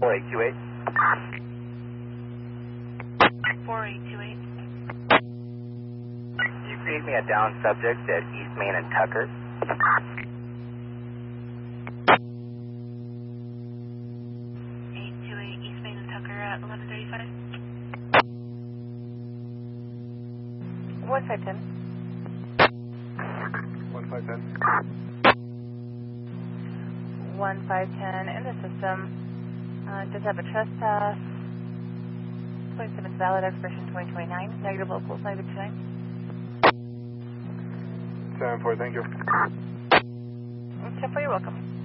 4828. 4828. You create me a down subject at East Main and Tucker. 828 East Main and Tucker at 1135. 1510. 1510. 1510 in the system. Does have a trespass. 27 valid expiration 2029. Negative locals 929. 7-4, thank you. 10-4, you're welcome.